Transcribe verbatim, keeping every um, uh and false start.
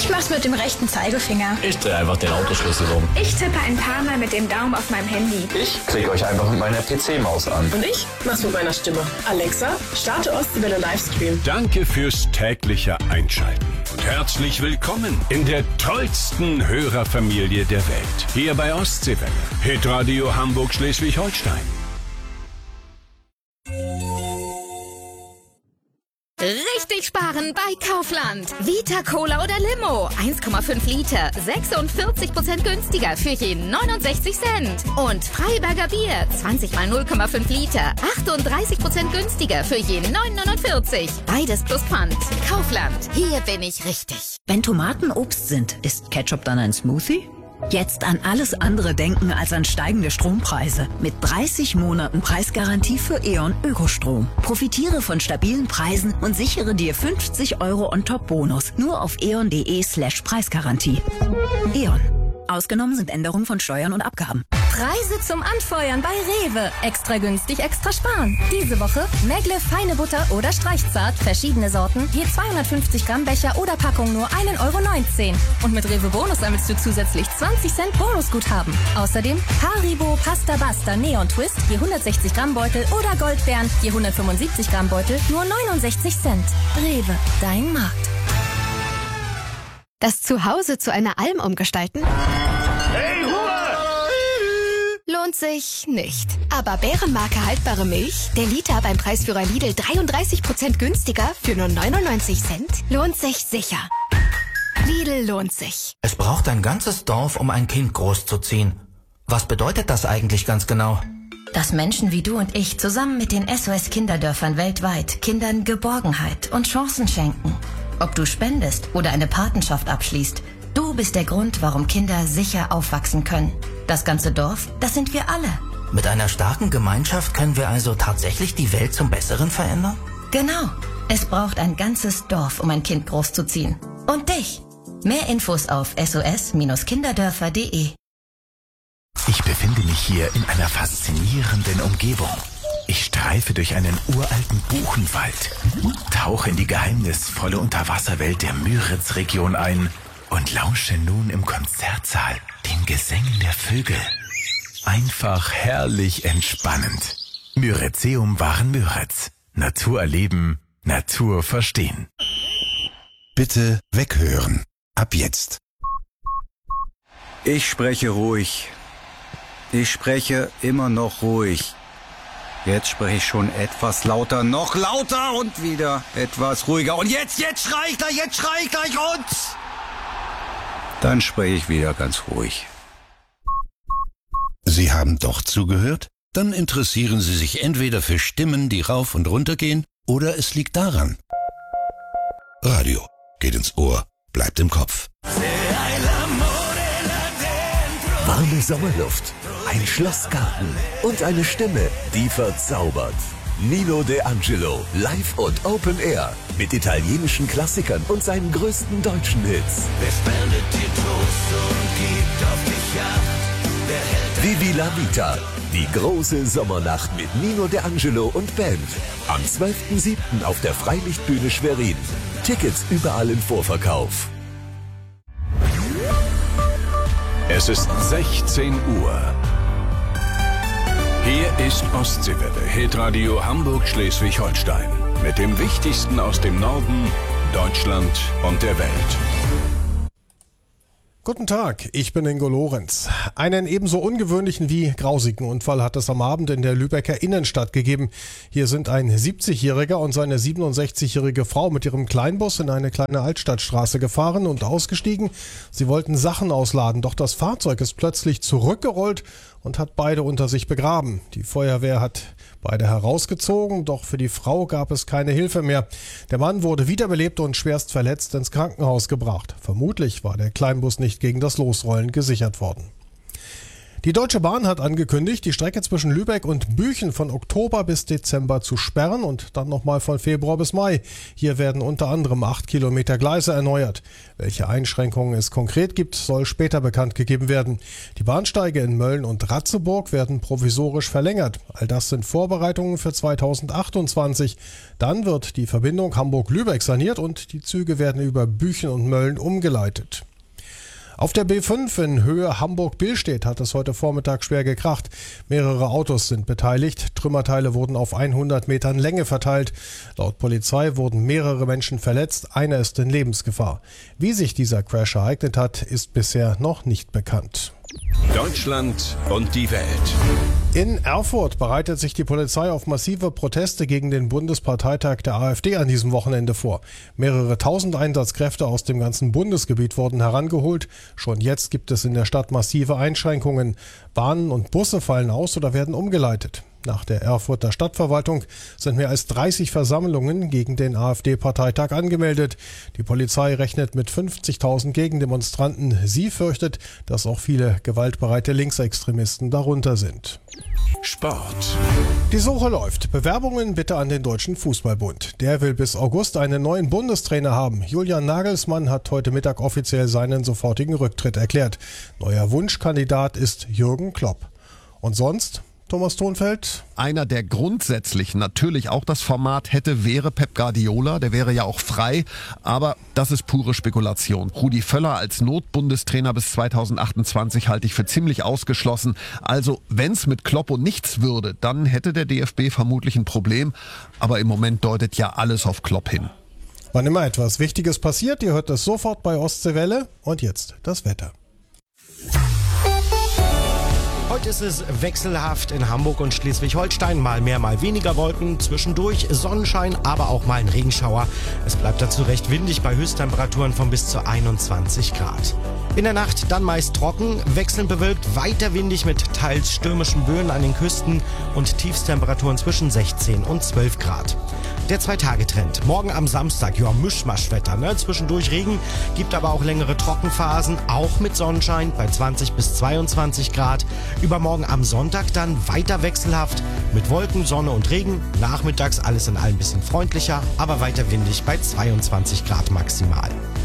Ich mach's mit dem rechten Zeigefinger. Ich drehe einfach den Autoschlüssel um. Ich tippe ein paar Mal mit dem Daumen auf meinem Handy. Ich klicke euch einfach mit meiner P C-Maus an. Und ich mach's mit meiner Stimme. Alexa, starte Ostseewelle Livestream. Danke fürs tägliche Einschalten. Und herzlich willkommen in der tollsten Hörerfamilie der Welt. Hier bei Ostseewelle. Hitradio Hamburg-Schleswig-Holstein. Richtig sparen bei Kaufland. Vita Cola oder Limo. eins Komma fünf Liter. sechsundvierzig Prozent günstiger für je neunundsechzig Cent. Und Freiberger Bier. zwanzig mal null Komma fünf Liter. achtunddreißig Prozent günstiger für je neun neunundvierzig. Beides plus Pfand. Kaufland. Hier bin ich richtig. Wenn Tomaten Obst sind, ist Ketchup dann ein Smoothie? Jetzt an alles andere denken als an steigende Strompreise. Mit dreißig Monaten Preisgarantie für E.ON Ökostrom. Profitiere von stabilen Preisen und sichere dir fünfzig Euro on top Bonus. Nur auf eon.de slash Preisgarantie. E.ON. Ausgenommen sind Änderungen von Steuern und Abgaben. Preise zum Anfeuern bei Rewe. Extra günstig, extra sparen. Diese Woche Megle feine Butter oder Streichzart, verschiedene Sorten, je zweihundertfünfzig Gramm Becher oder Packung nur ein Euro neunzehn. Und mit Rewe Bonus sammelst du zusätzlich zwanzig Cent Bonusguthaben. Außerdem Haribo Pasta Basta Neon Twist, je hundertsechzig Gramm Beutel oder Goldbeeren, je hundertfünfundsiebzig Gramm Beutel, nur neunundsechzig Cent. Rewe, dein Markt. Das Zuhause zu einer Alm umgestalten? Hey, Ruhe! Lohnt sich nicht. Aber Bärenmarke haltbare Milch, der Liter beim Preisführer Lidl dreiunddreißig Prozent günstiger für nur neunundneunzig Cent, lohnt sich sicher. Lidl lohnt sich. Es braucht ein ganzes Dorf, um ein Kind großzuziehen. Was bedeutet das eigentlich ganz genau? Dass Menschen wie du und ich zusammen mit den S O S-Kinderdörfern weltweit Kindern Geborgenheit und Chancen schenken. Ob du spendest oder eine Patenschaft abschließt, du bist der Grund, warum Kinder sicher aufwachsen können. Das ganze Dorf, das sind wir alle. Mit einer starken Gemeinschaft können wir also tatsächlich die Welt zum Besseren verändern? Genau. Es braucht ein ganzes Dorf, um ein Kind großzuziehen. Und dich. Mehr Infos auf s o s kinderdörfer punkt de. Ich befinde mich hier in einer faszinierenden Umgebung. Ich streife durch einen uralten Buchenwald, tauche in die geheimnisvolle Unterwasserwelt der Müritz-Region ein und lausche nun im Konzertsaal den Gesängen der Vögel. Einfach herrlich entspannend. Müritzeum waren Müritz. Natur erleben, Natur verstehen. Bitte weghören. Ab jetzt. Ich spreche ruhig. Ich spreche immer noch ruhig. Jetzt spreche ich schon etwas lauter, noch lauter und wieder etwas ruhiger. Und jetzt, jetzt schrei ich gleich, jetzt schrei ich gleich und... Dann spreche ich wieder ganz ruhig. Sie haben doch zugehört? Dann interessieren Sie sich entweder für Stimmen, die rauf und runter gehen, oder es liegt daran. Radio geht ins Ohr, bleibt im Kopf. Warme Sommerluft, ein Schlossgarten und eine Stimme, die verzaubert. Nino D'Angelo, live und Open Air, mit italienischen Klassikern und seinen größten deutschen Hits. Wer spendet dir Trost und gibt auf dich Acht? Vivi la Vita, die große Sommernacht mit Nino D'Angelo und Band. Am zwölften siebten auf der Freilichtbühne Schwerin. Tickets überall im Vorverkauf. Es ist sechzehn Uhr. Hier ist Ostseewelle, Hitradio Hamburg-Schleswig-Holstein. Mit dem Wichtigsten aus dem Norden, Deutschland und der Welt. Guten Tag, ich bin Ingo Lorenz. Einen ebenso ungewöhnlichen wie grausigen Unfall hat es am Abend in der Lübecker Innenstadt gegeben. Hier sind ein siebzigjähriger und seine siebenundsechzigjährige Frau mit ihrem Kleinbus in eine kleine Altstadtstraße gefahren und ausgestiegen. Sie wollten Sachen ausladen, doch das Fahrzeug ist plötzlich zurückgerollt und hat beide unter sich begraben. Die Feuerwehr hat beide herausgezogen, doch für die Frau gab es keine Hilfe mehr. Der Mann wurde wiederbelebt und schwerst verletzt ins Krankenhaus gebracht. Vermutlich war der Kleinbus nicht gegen das Losrollen gesichert worden. Die Deutsche Bahn hat angekündigt, die Strecke zwischen Lübeck und Büchen von Oktober bis Dezember zu sperren und dann nochmal von Februar bis Mai. Hier werden unter anderem acht Kilometer Gleise erneuert. Welche Einschränkungen es konkret gibt, soll später bekannt gegeben werden. Die Bahnsteige in Mölln und Ratzeburg werden provisorisch verlängert. All das sind Vorbereitungen für zweitausendachtundzwanzig. Dann wird die Verbindung Hamburg-Lübeck saniert und die Züge werden über Büchen und Mölln umgeleitet. Auf der B fünf in Höhe Hamburg-Billstedt hat es heute Vormittag schwer gekracht. Mehrere Autos sind beteiligt. Trümmerteile wurden auf hundert Metern Länge verteilt. Laut Polizei wurden mehrere Menschen verletzt. Einer ist in Lebensgefahr. Wie sich dieser Crash ereignet hat, ist bisher noch nicht bekannt. Deutschland und die Welt. In Erfurt bereitet sich die Polizei auf massive Proteste gegen den Bundesparteitag der AfD an diesem Wochenende vor. Mehrere tausend Einsatzkräfte aus dem ganzen Bundesgebiet wurden herangeholt. Schon jetzt gibt es in der Stadt massive Einschränkungen. Bahnen und Busse fallen aus oder werden umgeleitet. Nach der Erfurter Stadtverwaltung sind mehr als dreißig Versammlungen gegen den AfD-Parteitag angemeldet. Die Polizei rechnet mit fünfzigtausend Gegendemonstranten. Sie fürchtet, dass auch viele gewaltbereite Linksextremisten darunter sind. Sport. Die Suche läuft. Bewerbungen bitte an den Deutschen Fußballbund. Der will bis August einen neuen Bundestrainer haben. Julian Nagelsmann hat heute Mittag offiziell seinen sofortigen Rücktritt erklärt. Neuer Wunschkandidat ist Jürgen Klopp. Und sonst? Thomas Thonfeld? Einer, der grundsätzlich natürlich auch das Format hätte, wäre Pep Guardiola. Der wäre ja auch frei, aber das ist pure Spekulation. Rudi Völler als Notbundestrainer bis zweitausendachtundzwanzig halte ich für ziemlich ausgeschlossen. Also wenn es mit Kloppo nichts würde, dann hätte der D F B vermutlich ein Problem. Aber im Moment deutet ja alles auf Klopp hin. Wann immer etwas Wichtiges passiert, ihr hört es sofort bei Ostseewelle. Und jetzt das Wetter. Heute ist es wechselhaft in Hamburg und Schleswig-Holstein. Mal mehr, mal weniger Wolken. Zwischendurch Sonnenschein, aber auch mal ein Regenschauer. Es bleibt dazu recht windig bei Höchsttemperaturen von bis zu einundzwanzig Grad. In der Nacht dann meist trocken, wechselnd bewölkt, weiter windig mit teils stürmischen Böen an den Küsten und Tiefstemperaturen zwischen sechzehn und zwölf Grad. Der Zwei-Tage-Trend. Morgen am Samstag, ja, Mischmaschwetter, ne? Zwischendurch Regen, gibt aber auch längere Trockenphasen, auch mit Sonnenschein bei zwanzig bis zweiundzwanzig Grad. Übermorgen am Sonntag dann weiter wechselhaft mit Wolken, Sonne und Regen. Nachmittags alles in allem ein bisschen freundlicher, aber weiter windig bei zweiundzwanzig Grad maximal.